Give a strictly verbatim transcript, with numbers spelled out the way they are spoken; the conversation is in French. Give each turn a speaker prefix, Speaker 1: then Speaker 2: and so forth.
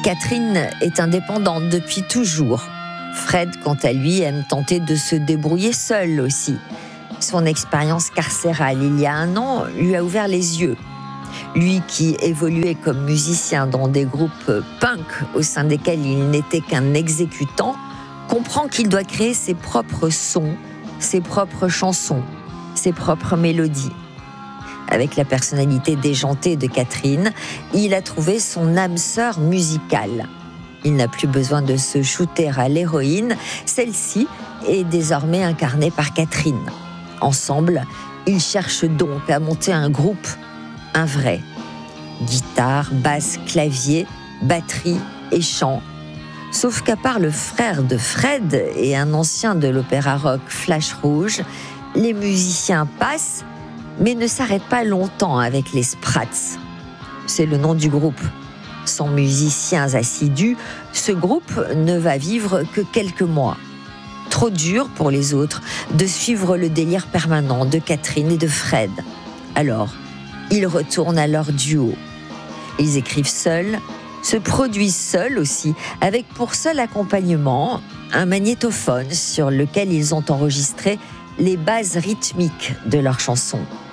Speaker 1: Catherine est indépendante depuis toujours. Fred, quant à lui, aime tenter de se débrouiller seul aussi. Son expérience carcérale il y a un an lui a ouvert les yeux. Lui qui évoluait comme musicien dans des groupes punk au sein desquels il n'était qu'un exécutant, comprend qu'il doit créer ses propres sons, ses propres chansons, ses propres mélodies. Avec la personnalité déjantée de Catherine, il a trouvé son âme sœur musicale. Il n'a plus besoin de se shooter à l'héroïne, celle-ci est désormais incarnée par Catherine. Ensemble, ils cherchent donc à monter un groupe, un vrai. Guitare, basse, clavier, batterie et chant. Sauf qu'à part le frère de Fred et un ancien de l'opéra rock Flash Rouge, les musiciens passent, mais ne s'arrêtent pas longtemps avec les Sprats. C'est le nom du groupe. Sans musiciens assidus, ce groupe ne va vivre que quelques mois. Trop dur pour les autres de suivre le délire permanent de Catherine et de Fred. Alors, ils retournent à leur duo. Ils écrivent seuls, se produisent seuls aussi, avec pour seul accompagnement un magnétophone sur lequel ils ont enregistré les bases rythmiques de leurs chansons.